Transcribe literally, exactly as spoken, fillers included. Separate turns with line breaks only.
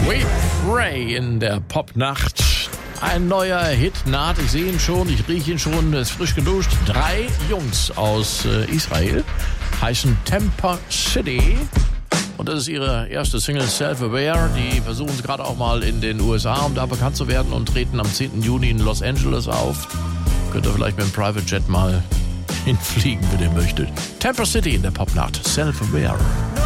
Wade Ray in der Popnacht. Ein neuer Hit naht, ich sehe ihn schon, ich rieche ihn schon, ist frisch geduscht. Drei Jungs aus äh, Israel heißen Temper City. Und das ist ihre erste Single, Self-Aware. Die versuchen es gerade auch mal in den U S A, um da bekannt zu werden, und treten am zehnten Juni in Los Angeles auf. Könnt ihr vielleicht mit dem Private Jet mal hinfliegen, wenn ihr möchtet. Temper City in der Popnacht, Self-Aware.